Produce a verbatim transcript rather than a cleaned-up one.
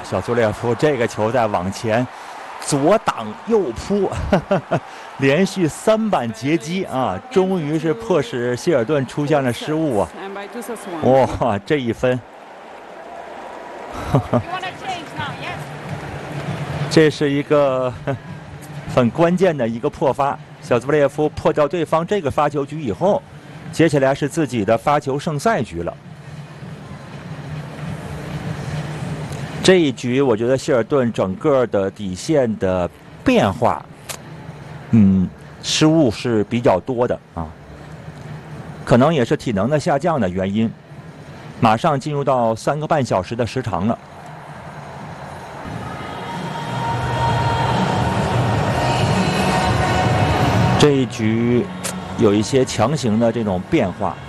小苏列夫这个球在往前左挡右扑，呵呵呵连续三板截击啊，终于是迫使希尔顿出现了失误啊！哇，这一分，呵呵这是一个很关键的一个破发。小兹布列夫破掉对方这个发球局以后，接下来是自己的发球胜赛局了。这一局我觉得希尔顿整个的底线的变化，嗯，失误是比较多的啊，可能也是体能的下降的原因。马上进入到三个半小时的时长了。这一局有一些强行的这种变化。